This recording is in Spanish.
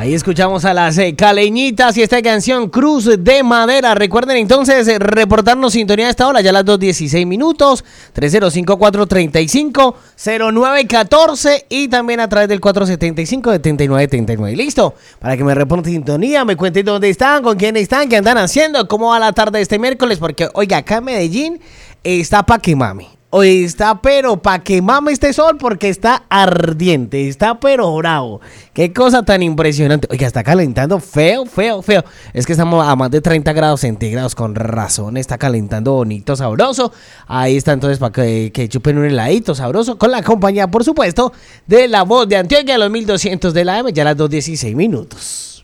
Ahí escuchamos a las caleñitas y esta canción Cruz de Madera. Recuerden entonces reportarnos sintonía a esta hora, ya a las 2:16 minutos, 3054-350914 y también a través del 475-7979. ¿Listo? Para que me reporten sintonía, me cuenten dónde están, con quién están, qué andan haciendo, cómo va la tarde de este miércoles, porque oiga, acá en Medellín está pa' que mame. Hoy está pero pa' que mame este sol porque está ardiente, está pero bravo. Qué cosa tan impresionante. Oiga, está calentando feo. Es que estamos a más de 30 grados centígrados, con razón. Está calentando bonito, sabroso. Ahí está entonces para que chupen un heladito sabroso. Con la compañía, por supuesto, de la voz de Antioquia, los 1200 de la AM, ya a las 2:16 minutos.